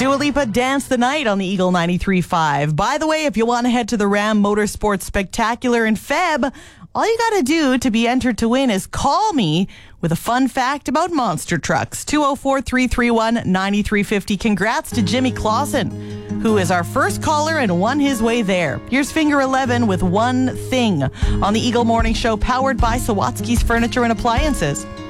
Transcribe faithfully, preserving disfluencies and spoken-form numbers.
Dua Lipa, Dance the Night on the Eagle ninety-three point five. By the way, if you want to head to the Ram Motorsports Spectacular in Feb, all you got to do to be entered to win is call me with a fun fact about monster trucks. two oh four, three three one, nine three five oh. Congrats to Jimmy Clausen, who is our first caller and won his way there. Here's Finger eleven with One Thing on the Eagle Morning Show, powered by Sawatsky's Furniture and Appliances.